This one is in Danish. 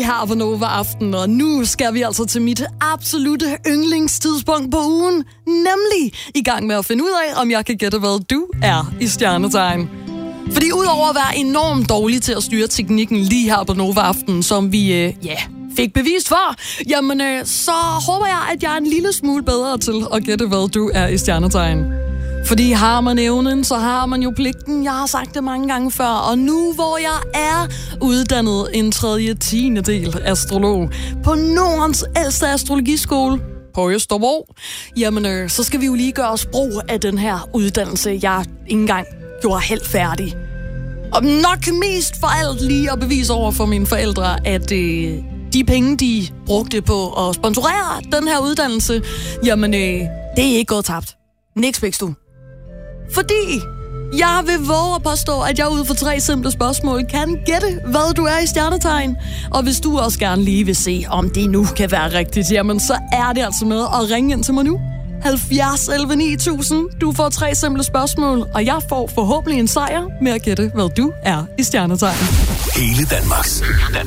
her på Nova Aften, og nu skal vi altså til mit absolutte yndlingstidspunkt på ugen, nemlig i gang med at finde ud af, om jeg kan gætte, hvad du er i stjernetegn. Fordi udover at være enormt dårlig til at styre teknikken lige her på Nova Aften, som vi, fik bevist for, jamen så håber jeg, at jeg er en lille smule bedre til at gætte, hvad du er i stjernetegn. Fordi har man evnen, så har man jo pligten. Jeg har sagt det mange gange før, og nu hvor jeg er uddannet en 3/10 astrolog på Nordens ældste astrologiskole på Østerbro, jamen så skal vi jo lige gøre os brug af den her uddannelse, jeg ikke engang gjorde helt færdig. Og nok mest for alt lige at bevise over for mine forældre, at de penge, de brugte på at sponsorere den her uddannelse, jamen det er ikke gået tabt. Niks bækst du. Fordi jeg vil våge at påstå, at jeg ud for 3 simple spørgsmål kan gætte, hvad du er i stjernetegn. Og hvis du også gerne lige vil se, om det nu kan være rigtigt, jamen så er det altså med at ringe ind til mig nu. 70 11 9000. Du får 3 simple spørgsmål, og jeg får forhåbentlig en sejr med at gætte, hvad du er i stjernetegn. Hele Danmarks